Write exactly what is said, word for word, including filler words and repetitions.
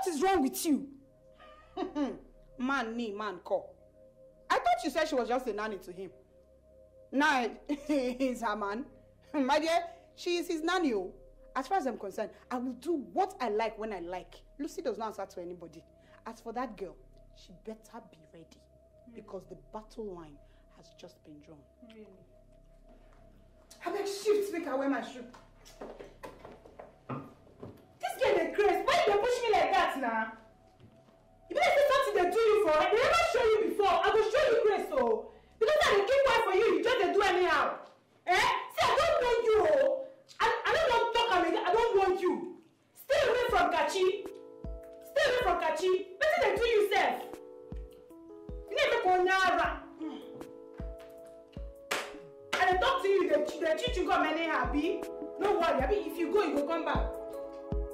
What is wrong with you? Man, me, man, call. I thought you said she was just a nanny to him. Now, he's her man. My dear, she is his nanny. As far as I'm concerned, I will do what I like when I like. Lucy does not answer to anybody. As for that girl, she better be ready. Really? Because the battle line has just been drawn. Really? I beg shift, make her wear my shoe. This girl is crazy. Why you push me like that now? You better say something they do you for. They never show you before. I will show you grace, so. Because I will keep quiet for you, you just they do anyhow. Eh? See, I don't want you. I, I don't want to talk again. I don't want you. Stay away from Kachi. Stay away from Kachi. What did they do yourself? You never go Nara. And I talk to you, they, they treat you come anyhow, Abi. No worry, Abi. If you go, you go come back.